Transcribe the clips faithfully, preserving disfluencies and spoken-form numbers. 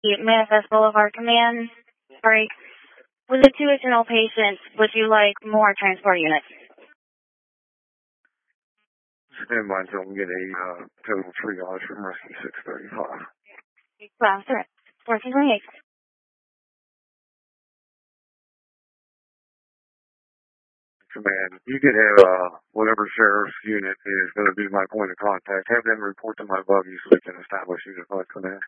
Manifest Boulevard Command. Sorry. With the two additional patients, would you like more transport units? Stand by until we get a uh, total triage from Rescue six thirty-five. Well, sir. fourteen twenty-eight. Command, you could have uh, whatever sheriff's unit is going to be my point of contact. Have them report to my buggy so we can establish unified command.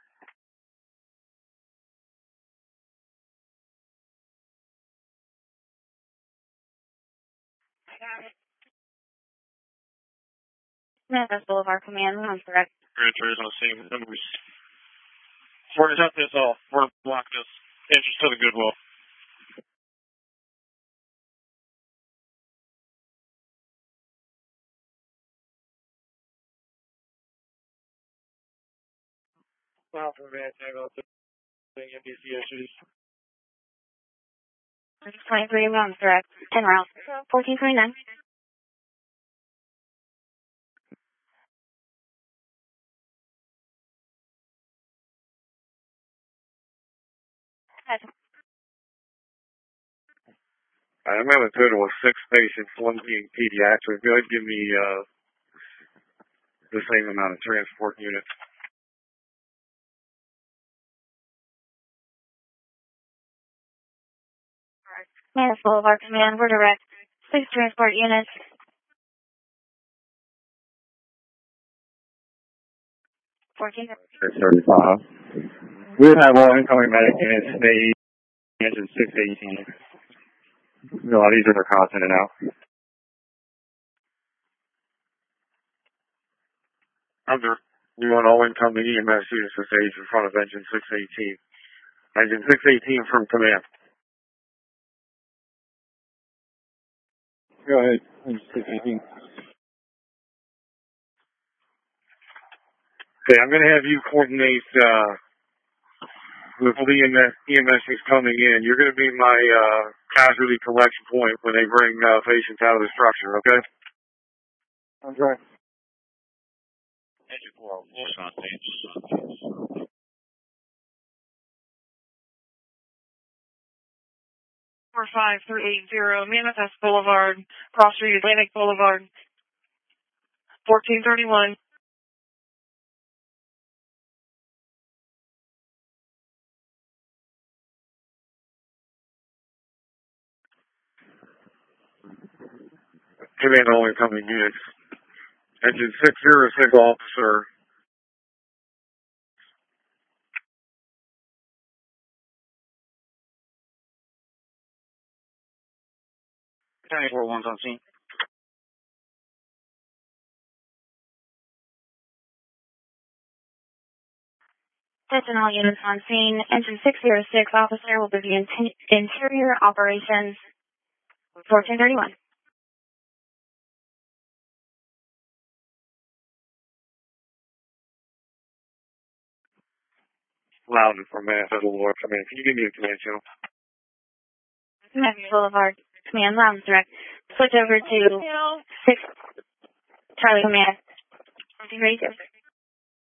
Manifest Boulevard Command, I'm correct. Grand Trace on the scene. Numbers. We're going to shut this off. We're going to block this entrance to the Goodwill. Wow, for man, tag on to N B C issues. twenty-three, I'm correct. ten routes. fourteen twenty-nine. I'm at a total of six patients, one being pediatric. Go ahead and give me uh, the same amount of transport units. Manifest Boulevard Command, we're direct. Six transport units. fourteen thirty-five. We have all incoming medic units. They engine six eighteen. A lot easier for crossing and out. Under. We want all incoming E M S units to stage in front of engine six eighteen. Engine six eighteen from command. Go ahead. Engine six eighteen. Okay, I'm going to have you coordinate uh, with the E M S, E M S who's coming in. You're going to be my uh, casualty collection point when they bring uh, patients out of the structure, okay? I'm sorry. Engine four oh four, four five three eight zero, Manifest Boulevard, Cross Street, Atlantic Boulevard, fourteen thirty-one. Command all incoming units. Engine six zero six officer. County four one's on scene. Attention all units on scene. Engine six zero six officer will be the in- interior operations. fourteen thirty-one. Loudon from Manifest Boulevard Command. Can you give me a command channel? Manifest Boulevard Command, Lounge Direct. Switch over to six Charlie Command. fourteen thirty-two.